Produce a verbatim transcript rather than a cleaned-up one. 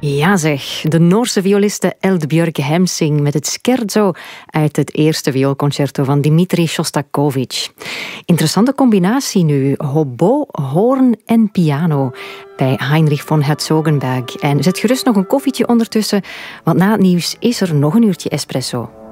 Ja zeg, de Noorse violiste Eldbjørg Hemsing met het scherzo uit het eerste vioolconcerto van Dmitri Shostakovich. Interessante combinatie nu, hobo, hoorn en piano bij Heinrich von Herzogenberg. En zet gerust nog een koffietje ondertussen, want na het nieuws is er nog een uurtje espresso.